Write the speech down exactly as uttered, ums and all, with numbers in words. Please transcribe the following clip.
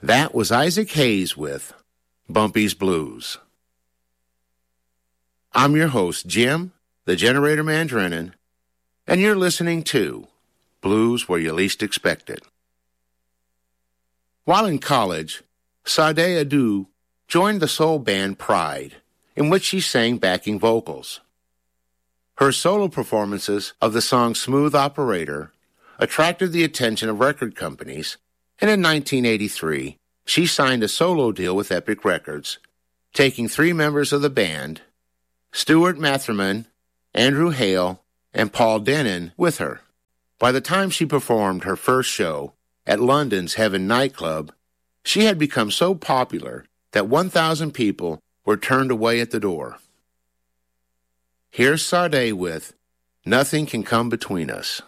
That was Isaac Hayes with Bumpy's Blues. I'm your host, Jim, the Generator Man Drennan, and you're listening to Blues Where You Least Expect It. While in college, Sade Adu joined the soul band Pride, in which she sang backing vocals. Her solo performances of the song Smooth Operator attracted the attention of record companies, and in nineteen eighty-three, she signed a solo deal with Epic Records, taking three members of the band, Stuart Matherman, Andrew Hale, and Paul Denon, with her. By the time she performed her first show at London's Heaven nightclub, she had become so popular that one thousand people were turned away at the door. Here's Sade with Nothing Can Come Between Us.